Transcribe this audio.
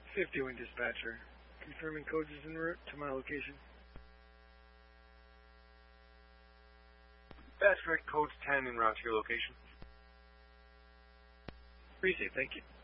50 Wing Dispatcher. Confirming codes is en route to my location. That's correct. Code's 10 en route to your location. Appreciate it. Thank you.